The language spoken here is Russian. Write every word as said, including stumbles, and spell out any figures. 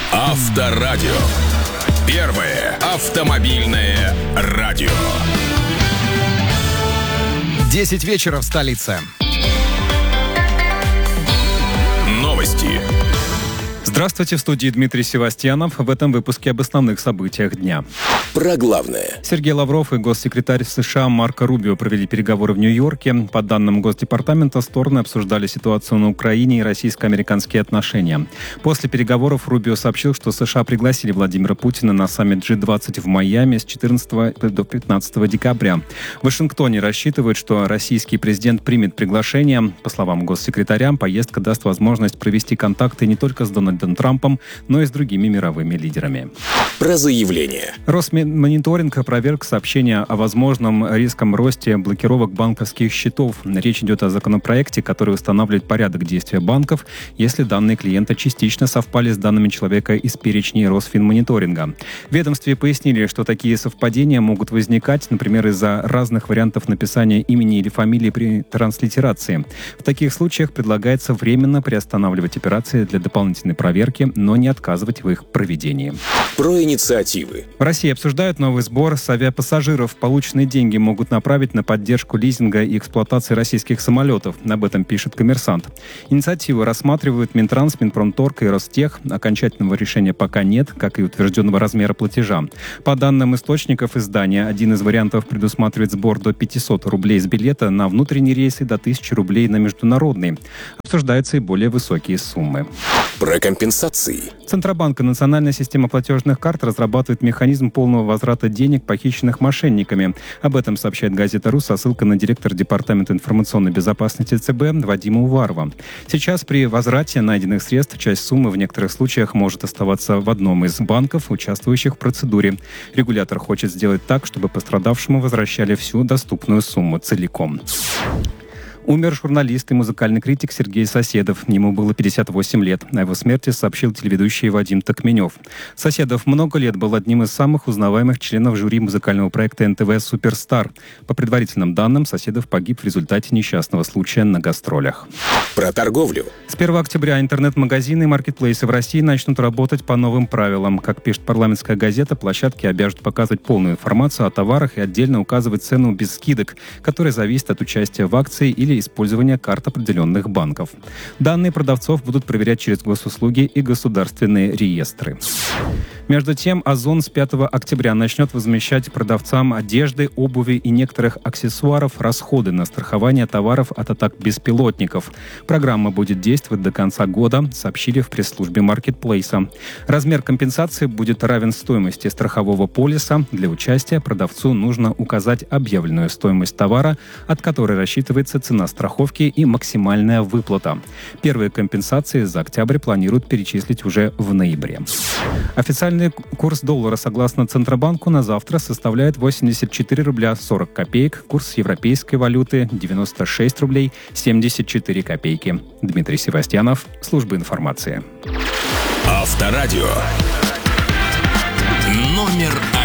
Авторадио. Первое автомобильное радио. Десять вечера в столице. Новости. Здравствуйте, в студии Дмитрий Севастьянов. В этом выпуске об основных событиях дня. Про главное. Сергей Лавров и госсекретарь США Марко Рубио провели переговоры в Нью-Йорке. По данным Госдепартамента, стороны обсуждали ситуацию на Украине и российско-американские отношения. После переговоров Рубио сообщил, что США пригласили Владимира Путина на саммит джи двадцать в Майами с четырнадцатого до пятнадцатого декабря. В Вашингтоне рассчитывают, что российский президент примет приглашение. По словам госсекретаря, поездка даст возможность провести контакты не только с Дональдом Трампом, но и с другими мировыми лидерами. Про заявление. Росмониторинг опроверг сообщения о возможном резком росте блокировок банковских счетов. Речь идет о законопроекте, который устанавливает порядок действия банков, если данные клиента частично совпали с данными человека из перечней Росфинмониторинга. В ведомстве пояснили, что такие совпадения могут возникать, например, из-за разных вариантов написания имени или фамилии при транслитерации. В таких случаях предлагается временно приостанавливать операции для дополнительной проверки, но не отказывать в их проведении. Про инициативы. В России обсуждают новый сбор с авиапассажиров. Полученные деньги могут направить на поддержку лизинга и эксплуатации российских самолетов. Об этом пишет «Коммерсант». Инициативу рассматривают Минтранс, Минпромторг и Ростех. Окончательного решения пока нет, как и утвержденного размера платежа. По данным источников издания, один из вариантов предусматривает сбор до пятьсот рублей с билета на внутренний рейс и до тысячи рублей на международный. Обсуждаются и более высокие суммы. Про компенсации. Центробанк и Национальная система платежных карт разрабатывает механизм полного возврата денег, похищенных мошенниками. Об этом сообщает газета «Ру» со ссылкой на директора Департамента информационной безопасности ЦБ Вадима Уварова. Сейчас при возврате найденных средств часть суммы в некоторых случаях может оставаться в одном из банков, участвующих в процедуре. Регулятор хочет сделать так, чтобы пострадавшему возвращали всю доступную сумму целиком. Умер журналист и музыкальный критик Сергей Соседов. Ему было пятьдесят восемь лет. О его смерти сообщил телеведущий Вадим Токменев. Соседов много лет был одним из самых узнаваемых членов жюри музыкального проекта эн тэ вэ «Суперстар». По предварительным данным, Соседов погиб в результате несчастного случая на гастролях. Про торговлю. С первого октября интернет-магазины и маркетплейсы в России начнут работать по новым правилам. Как пишет парламентская газета, площадки обяжут показывать полную информацию о товарах и отдельно указывать цену без скидок, которая зависит от участия в акции или использования карт определенных банков. Данные продавцов будут проверять через госуслуги и государственные реестры. Между тем, Озон с пятого октября начнет возмещать продавцам одежды, обуви и некоторых аксессуаров расходы на страхование товаров от атак беспилотников. Программа будет действовать до конца года, сообщили в пресс-службе маркетплейса. Размер компенсации будет равен стоимости страхового полиса. Для участия продавцу нужно указать объявленную стоимость товара, от которой рассчитывается цена страховки и максимальная выплата. Первые компенсации за октябрь планируют перечислить уже в ноябре. Официальный курс доллара, согласно Центробанку, на завтра составляет восемьдесят четыре рубля сорок копеек. Курс европейской валюты девяносто шесть рублей семьдесят четыре копейки. Дмитрий Севастьянов, служба информации. Авторадио. Номер один.